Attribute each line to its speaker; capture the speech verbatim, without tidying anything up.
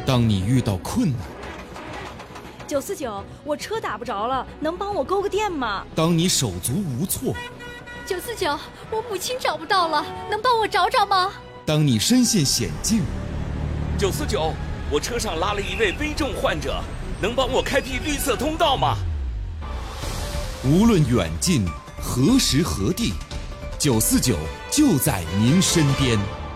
Speaker 1: 当你遇到困难，
Speaker 2: 九四九，我车打不着了，能帮我勾个电吗？
Speaker 1: 当你手足无措，
Speaker 3: 九四九，我母亲找不到了，能帮我找找吗？
Speaker 1: 当你身陷险境，
Speaker 4: 九四九，我车上拉了一位危重患者，能帮我开辟绿色通道吗？
Speaker 1: 无论远近，何时何地，九四九就在您身边。